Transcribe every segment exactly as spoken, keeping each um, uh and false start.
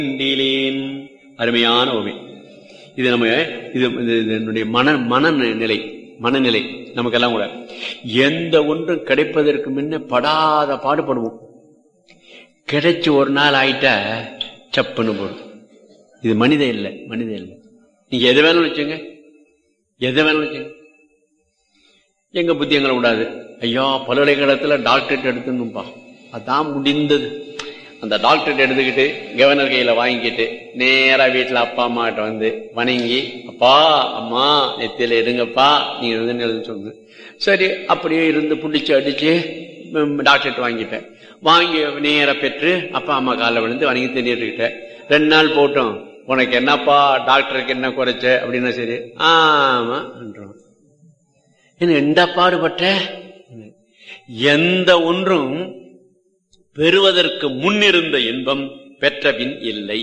அருமையான ஓமை. இது நம்ம இது என்னுடைய மன மனநிலை மனநிலை நமக்கெல்லாம் கூட எந்த ஒன்றும் கிடைப்பதற்கு முன்ன படாத பாடுபடுவோம். கிடைச்சு ஒரு நாள் ஆயிட்டா சப்புன்னு போடும். இது மனித இல்லை, மனித இல்லை. நீங்க எதை வேணாலும் வச்சுங்க, எதை வேணாலும் வச்சுங்க. எங்க புத்தி எங்களை விடாது. ஐயா பல்கலைக்கழகத்துல டாக்டரேட் எடுத்துணும்பா, அதான் முடிந்தது. அந்த டாக்டரேட் எடுத்துக்கிட்டு கவர்னர் கையில வாங்கிக்கிட்டு நேரா வீட்டுல அப்பா அம்மா கிட்ட வந்து வணங்கி, அப்பா அம்மா நெத்தியில எடுங்கப்பா நீங்க இருந்து எழுத சொல்லுங்க. சரி, அப்படியே இருந்து புடிச்சு அடிச்சு டாக்டரேட் வாங்கிட்டேன். வாங்கி நேர பெற்று அப்பா அம்மா காலில் விழுந்து வணங்கி தெரிஞ்சுக்கிட்டேன். ரெண்டு நாள் போட்டோம், உனக்கு என்னப்பா டாக்டருக்கு என்ன குறைச்ச அப்படின்னா, சரி ஆமா என்றோம். என்ன எந்த பாடுபட்ட? எந்த ஒன்றும் பெறுவதற்கு முன்னிருந்த இன்பம் பெற்ற பின் இல்லை.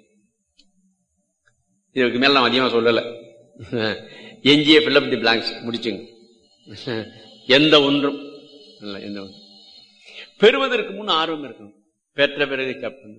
இதுக்கு மேல நான் அதிகமா சொல்லல. எஞ்சிய ஃபில் தி பிளாங்க்ஸ் முடிச்சுங்க. எந்த ஒன்றும் இல்ல, எந்த ஒன்றும் பெறுவதற்கு முன் ஆர்வம் இருக்கணும், பெற்ற பிறகு கப்பன்.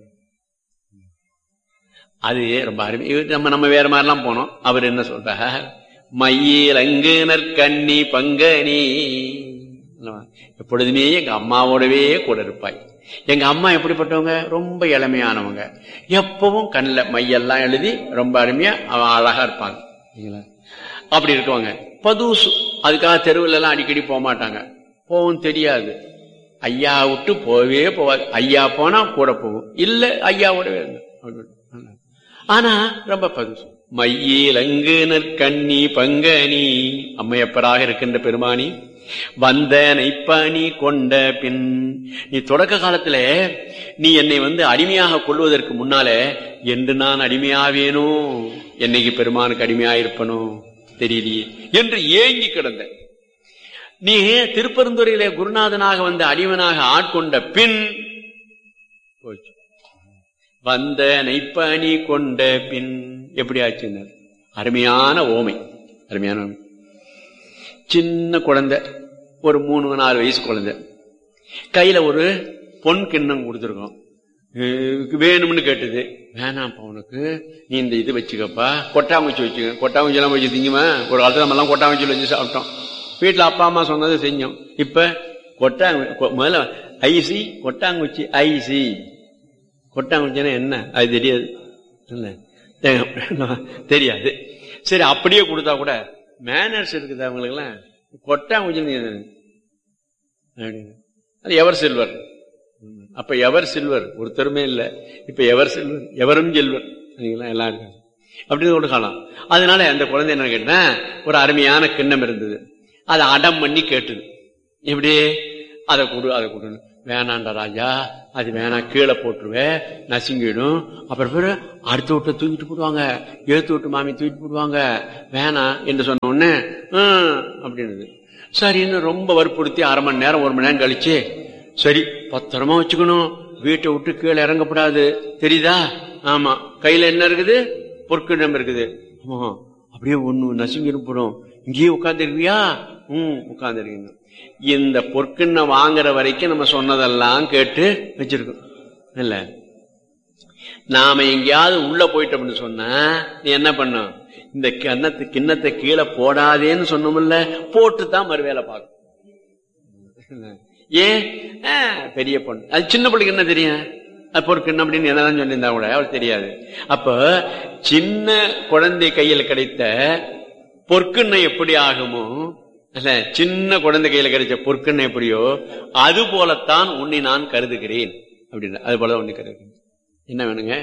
அது ரொம்ப அருமை. நம்ம நம்ம வேற மாதிரிலாம் போனோம். அவர் என்ன சொல்ற, மையில் அங்கு நற்கண்ணி பங்கனி, எப்பொழுதுமே எங்க அம்மாவோடவே கூட இருப்பாய். எங்க அம்மா எப்படிப்பட்டவங்க? ரொம்ப இளமையானவங்க. எப்பவும் கண்ணில் மையெல்லாம் எழுதி ரொம்ப அருமையா அழகா இருப்பாங்க. அப்படி இருக்குவாங்க. பதுசு, அதுக்காக தெருவில் எல்லாம் அடிக்கடி போக மாட்டாங்க, போவும் தெரியாது. ஐயா விட்டு போவே போவாது. ஐயா போனா கூட போகும், இல்ல ஐயாவோடவே இருந்த. ஆனா ரொம்ப பதுசு. மையில் அங்கு நற்கண்ணி பங்கனி, அம்மையப்பராக இருக்கின்ற பெருமானி வந்தனை பணி கொண்ட பின், நீ தொடக்க காலத்துல நீ என்னை வந்து அடிமையாக கொள்வதற்கு முன்னால என்று நான் அடிமையாவேனோ, என்னைக்கு பெருமானுக்கு அடிமையாயிருப்பனோ தெரியலையே என்று ஏங்கி கிடந்த. நீ திருப்பெருந்துறையிலே குருநாதனாக வந்த அடிவனாக ஆட்கொண்ட பின் போச்சு. வந்தனை பணி கொண்ட பின் எப்படி ஆச்சுன்னு அருமையான ஓமை, அருமையான ஓமை. சின்ன குழந்தை, ஒரு மூணு நாலு வயசு குழந்தை, கையில ஒரு பொன் கிண்ணம் கொடுத்துருக்கோம். வேணும்னு கேட்டது. வேணாம்ப்பா, உனக்கு நீ இந்த இது வச்சுக்கப்பா, கொட்டாங்குச்சி வச்சுக்க. கொட்டாங்குச்சி எல்லாம் வச்சு திங்குமா? ஒரு காலத்துல நம்ம எல்லாம் கொட்டாங்குச்சி வச்சு சாப்பிட்டோம். வீட்டுல அப்பா அம்மா சொன்னதை செஞ்சோம். இப்ப கொட்டாங்கு முதல்ல ஐசி, கொட்டாங்குச்சி ஐசி. கொட்டாங்குச்சின்னா என்ன அது தெரியாது, தெரியாது. சரி, அப்படியே கொடுத்தா கூட மேனர்ஸ் இருக்குது அவங்களுக்கு எல்லாம். கொட்டாங்குச்சி எவர் சில்வர். அப்ப எவர் சில்வர் ஒருத்தருமே இல்லை. இப்ப எவர் சில்வர், எவரும் சில்வர் எல்லாம் இருக்காங்க. அப்படின்னு ஒரு காலம். அதனால அந்த குழந்தை என்ன கேட்டா, ஒரு அருமையான கிண்ணம் இருந்தது. அதை அடம் பண்ணி கேட்டுது. எப்படி? அதை கொடு, அதை கொடுன்னு. வேணாண்டா ராஜா, அது வேணாம், கீழே போட்டுருவேன், நசுங்கிடும். அப்புறம் பேரு அடுத்த விட்ட தூக்கிட்டு போடுவாங்க, எழுத்து விட்டு மாமி தூக்கிட்டு போடுவாங்க, வேணாம் என்று சொன்ன உடனே ஹம் அப்படின்னு சரின்னு ரொம்ப வற்புறுத்தி அரை மணி நேரம் ஒரு மணி நேரம் கழிச்சு, சரி பத்திரமா வச்சுக்கணும், வீட்டை விட்டு கீழே இறங்கப்படாது, தெரியுதா? ஆமா, கையில என்ன இருக்குது? பொற்கிடம் இருக்குது. ஆமா, அப்படியே ஒண்ணு நசுங்கிட்டு போடும். இங்கேயே உட்கார்ந்துருக்கியா? உம் உட்கார்ந்துருக்கீங்க. இந்த பொற்கிண்ண வாங்குற வரைக்கும் நம்ம சொன்னதெல்லாம் கேட்டு வச்சிருக்கோம் இல்ல. நாம எங்கேயாவது உள்ள போயிட்டோம்னு சொன்னா நீ என்ன பண்ணும்? இந்த கிண்ணத்தை கிண்ணத்தை கீழே போடாதேன்னு சொன்னோம்ல, போட்டுதான் மறுவேலை பார்க்கும். ஏன்? பெரிய பொண்ணு, அது சின்ன பிள்ளைக்கு என்ன தெரியும்? அது பொற்கிண்ணம் அப்படின்னு என்னதான் சொல்லியிருந்தா கூட அவளுக்கு தெரியாது. அப்ப சின்ன குழந்தை கையில் கிடைத்த பொற்கிண்ணம் எப்படி ஆகுமோ, இல்ல சின்ன குழந்தை கையில கிடைச்ச பொற்கிண்ணம் எப்படியோ அது போலத்தான் உன்னை நான் கருதுகிறேன் அப்படின்னு. அது போலதான் உன்னை கருதுகிறேன். என்ன வேணுங்க?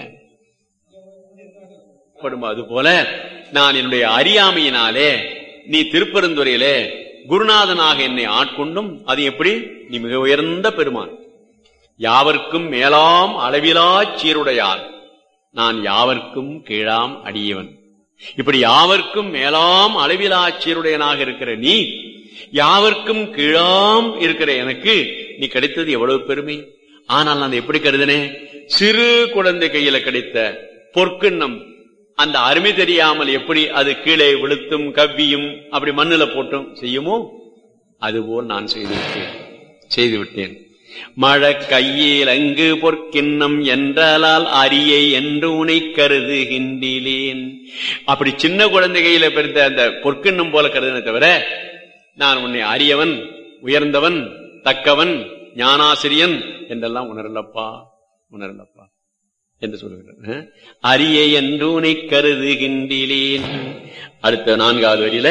அது போல நான் என்னுடைய அறியாமையினாலே நீ திருப்பெருந்துறையிலே குருநாதனாக என்னை ஆட்கொண்டும், அது எப்படி? நீ மிக உயர்ந்த பெருமான், யாவர்க்கும் மேலாம் அளவிலா சீருடையார், நான் யாவர்க்கும் கீழாம் அடியவன். இப்படி யாவர்க்கும் மேலாம் அளவிலா சீருடையனாக இருக்கிற நீ, யாவர்க்கும் கீழாம் இருக்கிற எனக்கு நீ கிடைத்தது எவ்வளவு பெருமை. ஆனால் நான் எப்படி கருதினேன்? சிறு குழந்தை கையில கிடைத்த பொற்கிண்ணம் அந்த அருமை தெரியாமல் எப்படி அது கீழே விழுத்தும் கவ்வியும் அப்படி மண்ணில போட்டும் செய்யுமோ, அதுபோல் நான் செய்து விட்டேன் செய்து விட்டேன் மழ கையில் அங்கு பொற்கிண்ணம் என்றால் அரியை என்று உனை கருதுகின்றேன். அப்படி சின்ன குழந்தை கையில பிறந்த அந்த பொற்கிண்ணம் போல கருதுனே தவிர நான் உன்னை அரியவன், உயர்ந்தவன், தக்கவன், ஞானாசிரியன் என்றெல்லாம் உணரலப்பா உணரலப்பா என்று சொல்லுகிறார். அரியை என்று உனை கருதுகின்றேன். அடுத்த நான்காவது வரியில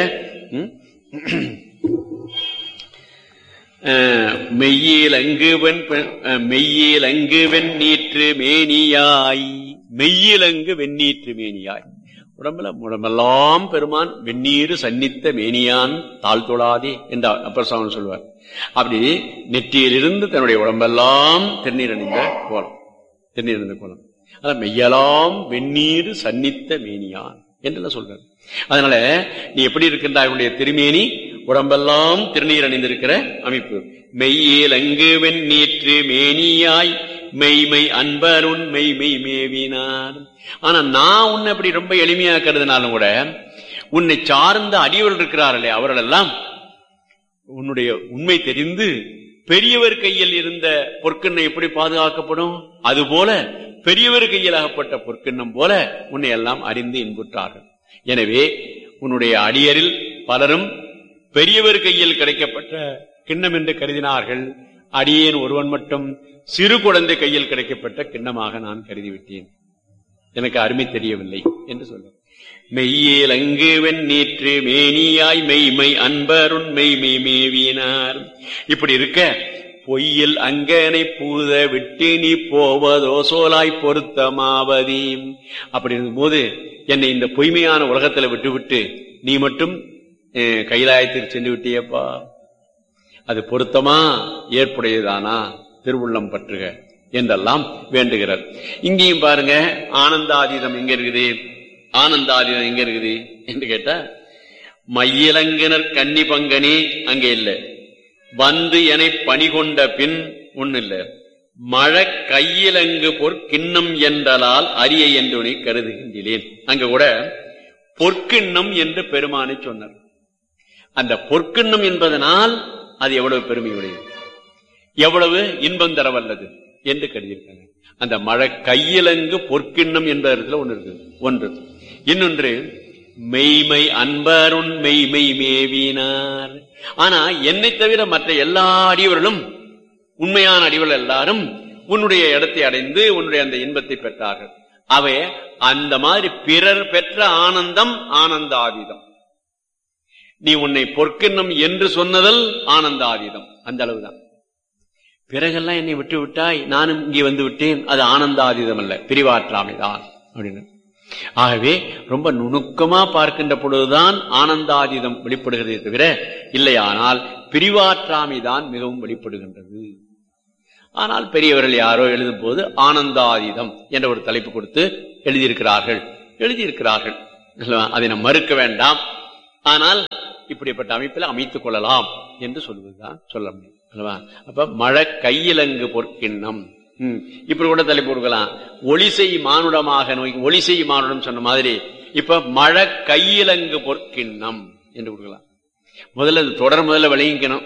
மெய்யில் அங்குவன் மெய்யில் அங்கு வெண்ணீற்று மேனியாய், மெய்யில் அங்கு வெண்ணீற்று மேனியாய், உடம்புல உடம்பெல்லாம் பெருமான் வெந்நீர் சன்னித்த மேனியான் தாழ் தொழாதே என்றார் அப்பர் சுவாமி சொல்வார். அப்படி நெற்றியிலிருந்து தன்னுடைய உடம்பெல்லாம் திருநீர் அணிந்த கோலம், திருநீர் அணிந்த கோலம், அதான் மெய்யலாம் வெந்நீர் சன்னித்த மேனியான் என்றெல்லாம் சொல்றார். அதனால நீ எப்படி இருக்கின்றாய், உன்னுடைய திருமேனி உடம்பெல்லாம் திருநீர் அணிந்திருக்கிற அமைப்பு. மெய்யில் அங்கு வெண்ணீற்று மேனியாய் மெய்மை அன்பருன் மெய்மை மேவினார். ஆனா நான் உன்னை அப்படி ரொம்ப எளிமையா கருதினாலும் கூட உன்னை சார்ந்த அடியவர்கள் இருக்கிறார்களே அவர்கள் எல்லாம் உன்னுடைய உண்மை தெரிந்து பெரியவர் கையில் இருந்த பொற்கிண்ணம் எப்படி பாதுகாக்கப்படும், அதுபோல பெரியவர் கையில் ஆகப்பட்ட பொற்கிண்ணம் போல உன்னை எல்லாம் அறிந்து இன்புற்றார்கள். எனவே உன்னுடைய அடியரில் பலரும் பெரியவர் கையில் கிடைக்கப்பட்ட கிண்ணம் என்று கருதினார்கள். அடியேன் ஒருவன் மட்டும் சிறு குழந்தை கையில் கிடைக்கப்பட்ட கிண்ணமாக நான் கருதிவிட்டேன், எனக்கு அருமை தெரியவில்லை என்று சொல்ல. மெய்யில் அங்கு வெண்ணீற்று மேனியாய் மெய்மை அன்பருன் மெய்மை மேவினார். இப்படி இருக்க பொய்யில் அங்கனை பூத விட்டு நீ போவதோ சோலாய் பொருத்தமாவதி. அப்படி இருக்கும் போது என்னை இந்த பொய்மையான உலகத்துல விட்டுவிட்டு நீ மட்டும் கைலாயத்திற்கு சென்று விட்டியப்பா, அது பொருத்தமா ஏற்புடையதானா, திருவுள்ளம் பற்றுக என்றெல்லாம் வேண்டுகிறார். இங்கேயும் பாருங்க ஆனந்தாதீதம் எங்க இருக்குது, ஆனந்தாதீதம் எங்க இருக்குது என்று கேட்டா மையிலங்கினர் கன்னி பங்கனி அங்க இல்லை, வந்து என பணி கொண்ட பின் ஒன்னு இல்ல, மழை கையிலங்கு பொற்கிண்ணம் என்றலால் அரிய என்று கருதுகின்றேன். அங்க கூட பொற்கிண்ணம் என்று பெருமானை சொன்னார். அந்த பொற்கிண்ணம் என்பதனால் அது எவ்வளவு பெருமையுடையது, எவ்வளவு இன்பம் தரவல்லது என்று கருதியிருக்காங்க. அந்த மழை கையிலங்கு பொற்கிண்ணம் என்பதற்கு ஒன்று இருக்கு. ஒன்று இன்னொன்று மெய்மை அன்பருன் மெய்மை மேவினார். ஆனா என்னை தவிர மற்ற எல்லா அடியவர்களும், உண்மையான அடிவர்கள் எல்லாரும் உன்னுடைய இடத்தை அடைந்து உன்னுடைய அந்த இன்பத்தை பெற்றார்கள். அவை அந்த மாதிரி பிறர் பெற்ற ஆனந்தம் ஆனந்தாதீதம். நீ உன்னை பொற்கிண்ணம் என்று சொன்னதல் ஆனந்தாதீதம், அந்த அளவுதான். பிறகெல்லாம் என்னை விட்டு விட்டாய், நானும் இங்கே வந்து விட்டேன், அது ஆனந்தாதீதம் அல்ல, பிரிவாற்றாமைதான் அப்படின்னு. ஆகவே ரொம்ப நுணுக்கமா பார்க்கின்ற பொழுதுதான் ஆனந்தாதீதம் வெளிப்படுகிறதே தவிர இல்லையானால் பிரிவாற்றாமைதான் மிகவும் வெளிப்படுகின்றது. ஆனால் பெரியவர்கள் யாரோ எழுதும் போது ஆனந்தாதீதம் என்ற ஒரு தலைப்பு கொடுத்து எழுதியிருக்கிறார்கள் எழுதியிருக்கிறார்கள் அதை நாம் மறுக்க வேண்டாம். ஆனால் இப்படிப்பட்ட அமைப்பில் அமைத்துக் கொள்ளலாம் என்று சொல்வதுதான் சொல்ல முடியும் அல்லவா. அப்ப மழை கையிலங்கு பொற்கிண்ணம் இப்படி கூட தலைப்பு கொடுக்கலாம். ஒளிசை மானுடமாக நோய், ஒளிசை மானுடம் சொன்ன மாதிரி இப்ப மழை கையிலங்கு பொற்கிண்ணம் என்று கொடுக்கலாம். முதல்ல தொடர் முதல்ல விளங்கிக்கணும்.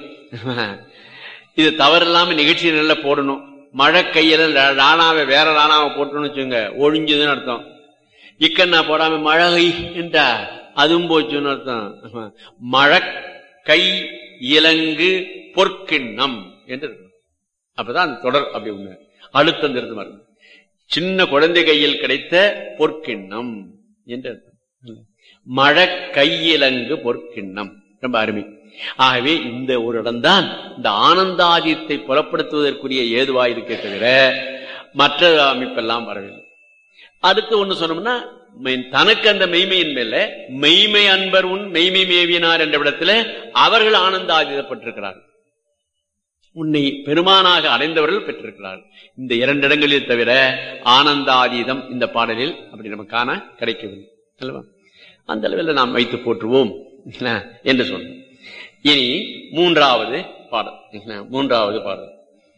இது தவறில்லாம நிகழ்ச்சி நல்ல போடணும். மழை கையில ராணாவை வேற ராணாவை போட்டோம்னு வச்சுங்க, ஒழிஞ்சதுன்னு அர்த்தம். இக்கண்ணா போடாம மழை என்றா அதுவும் போச்சுன்னு அர்த்தம். மழை கை இலங்கு பொற்கிண்ணம் என்று அப்பதான் அந்த தொடர் அப்படி ஒண்ணு அழுத்தம் திருத்தமா இருக்கும். சின்ன குழந்தை கையில் கிடைத்த பொற்கிண்ணம் என்று அர்த்தம். மழை கையிலங்கு பொற்கிண்ணம் ரொம்ப அருமை. ஆகவே இந்த ஒரு இடம்தான் இந்த ஆனந்தாதியத்தை புலப்படுத்துவதற்குரிய ஏதுவாயிருக்கே தவிர மற்ற அமைப்பெல்லாம் வரவில்லை. அடுத்து ஒண்ணு சொன்னோம்னா தனக்கு அந்த மெய்மையின் மேல மெய்மை அன்பர் உன் மெய்மை மேவினார் என்ற இடத்துல அவர்கள் ஆனந்தாதிதப்பட்டிருக்கிறார்கள். உன்னை பெருமானாக அடைந்தவர்கள் பெற்றிருக்கிறார்கள். இந்த இரண்டு இடங்களில் தவிர ஆனந்தாதீதம் இந்த பாடலில் அப்படி நம்ம காண கிடைக்கவில்லை அல்லவா. அந்த அளவில் நாம் வைத்து போற்றுவோம் என்று சொன்னோம். இனி மூன்றாவது பாடல், மூன்றாவது பாடல்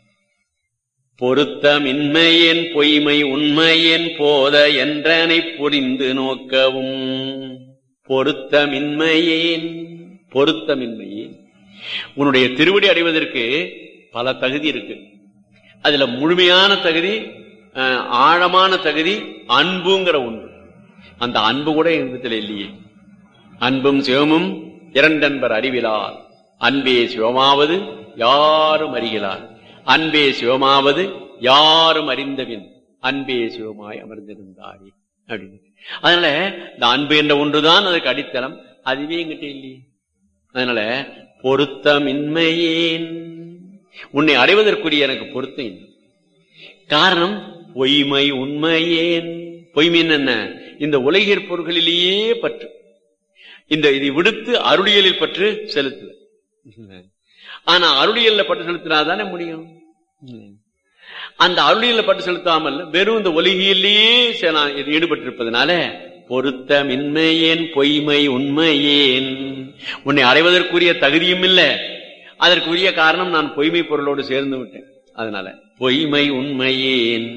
பொருத்தமின்மையேன் பொய்மை உண்மையேன் போத என்றனை புரிந்து நோக்கவும். பொருத்தமின்மையேன் பொருத்தமின்மையேன் உன்னுடைய திருவடி அடைவதற்கு பல தகுதி இருக்கு. அதுல முழுமையான தகுதி, ஆழமான தகுதி அன்புங்கிற ஒன்று. அந்த அன்பு கூட எங்கத்துல இல்லையே. அன்பும் சிவமும் இரண்டன்பர் அறிவிலார், அன்பே சிவமாவது யாரும் அறிகிறார், அன்பே சிவமாவது யாரும் அறிந்தவின், அன்பே சிவமாய் அமர்ந்திருந்தாரே அப்படின்னு. அதனால இந்த அன்பு என்ற ஒன்றுதான் அதுக்கு அடித்தளம். அதுவே எங்கிட்ட இல்லையே. அதனால பொருத்தமின்மையேன், உன்னை அடைவதற்குரிய எனக்கு பொருத்தம் இல்லை. காரணம் பொய்மை உண்மையேன். பொய்மைன்னு என்ன? இந்த உலகியற் பொருள்களிலேயே பற்று. இந்த இதை விடுத்து அருளியலில் பற்று செலுத்து. ஆனா அருளியல்ல பற்று செலுத்தினாதானே முடியும். அந்த அருளியல்ல பற்று செலுத்தாமல் வெறும் இந்த ஒலிகியிலேயே ஈடுபட்டிருப்பதனால பொருத்தமின்மையேன் பொய்மை உண்மையேன், உன்னை அடைவதற்குரிய தகுதியும் இல்லை. அதற்குரிய காரணம் நான் பொய்மை பொருளோடு சேர்ந்து விட்டேன். அதனால பொய்மை உண்மையேன்.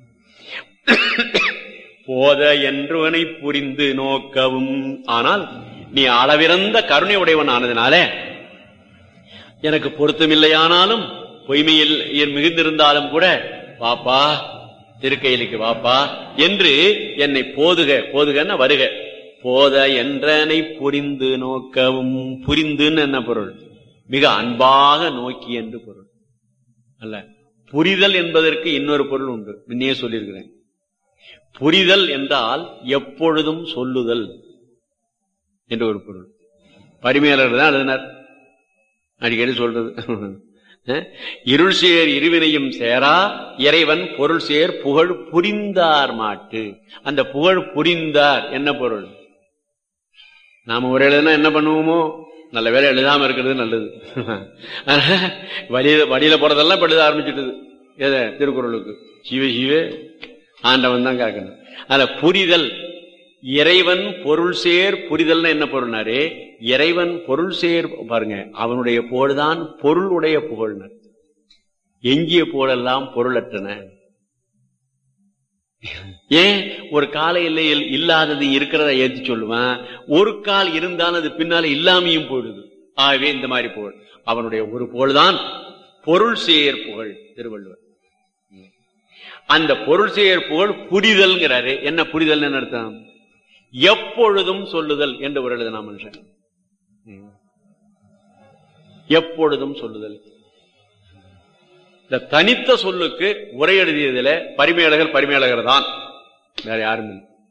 போத என்றவனை புரிந்து நோக்கவும். ஆனால் நீ அளவிறந்த கருணை உடையவன் ஆனதுனால எனக்கு பொருத்தமில்லையானாலும் பொய்மையில் மிகுந்திருந்தாலும் கூட வாப்பா திருக்கையிலுக்கு வாப்பா என்று என்னை போதுக. போதுகன்னா வருக. போத என்றனை புரிந்து நோக்கவும். புரிந்துன்னு என்ன பொருள்? மிக அன்பாக நோக்கி என்று பொருள் அல்ல. புரிதல் என்பதற்கு இன்னொரு பொருள் உண்டு, முன்னே சொல்லியிருக்கிறேன். புரிதல் என்றால் எப்பொழுதும் சொல்லுதல் என்று ஒரு பொருள். பரிமையாளர் தான் எழுதினார், அடிக்கடி சொல்றது. இருள் சேர் இருவினையும் சேரா இறைவன் பொருள் சேர் புகழ் புரிந்தார் மாட்டு. அந்த புகழ் புரிந்தார் என்ன பொருள்? நாம ஒரு எழுதுனா என்ன பண்ணுவோமோ, நல்ல வேலை எழுதாம இருக்கிறது நல்லது. வழியில வழியில போறதெல்லாம் இப்ப எழுத ஆரம்பிச்சுட்டது. எத? திருக்குறளுக்கு. சிவ சிவ ஆண்டவன் தான் காக்கணும். அதுல புரிதல், இறைவன் பொருள் சேர் புரிதல்னா என்ன பொருள்னாரு? இறைவன் பொருள் சேர் பாருங்க, அவனுடைய புகழ்தான் பொருள் உடைய புகழ்னர். எஞ்சிய புகழெல்லாம் பொருளற்றன. ஏன்? ஒரு கால எல்லையில் இல்லாதது இருக்கிறத ஏற்றி சொல்லுவான், ஒரு கால் இருந்தாலும் அது பின்னால இல்லாமையும் போயிடுது. ஆகவே இந்த மாதிரி புகழ் அவனுடைய ஒரு புகழ்தான் பொருள் சேர் புகழ். திருவள்ளுவர் அந்த பொருள் சேர் புகழ் புரிதல்ங்கிறாரு. என்ன புரிதல் அர்த்தம்? எப்பொழுதும் சொல்லுதல் என்று ஒரு எழுதுனா மனுஷன். எப்பொழுதும் சொல்லுதல். இந்த தனித்த சொல்லுக்கு உரை எழுதியதுல பரிமையாளர்கள் பரிமையாளர்கள் தான், வேற யாரும்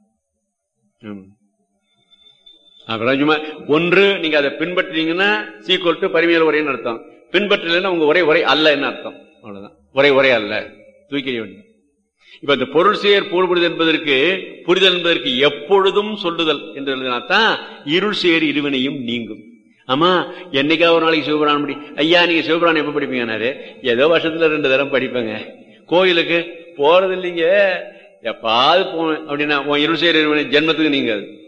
இல்லை. ஒன்று நீங்க அதை பின்பற்றீங்கன்னா சீக்குவல் டு பரிமையாளர் உரைன்னு அர்த்தம். பின்பற்றலைன்னா உங்க உரை உரை அல்ல என்ன அர்த்தம்? அவ்வளவுதான். உரை உரை அல்ல, தூக்கி வேண்டும். இப்ப இந்த பொருள் சேர் புகழ்புரிதல் என்பதற்கு புரிதல் என்பதற்கு எப்பொழுதும் சொல்லுதல் என்று எழுதினாத்தான் இருள் சேர் இருவினையும் நீங்கும். ஆமா, என்னைக்கா ஒரு நாளைக்கு சிவபுராணம் படி. ஐயா நீங்க சிவபுராணம் எப்ப படிப்பீங்கன்னாரு, ஏதோ வருஷத்துல ரெண்டு தரம் படிப்பேங்க. கோயிலுக்கு போறது இல்லைங்க, எப்பாவது போவேன் அப்படின்னா இருள் சேர் இருவினை ஜென்மத்துக்கு நீங்க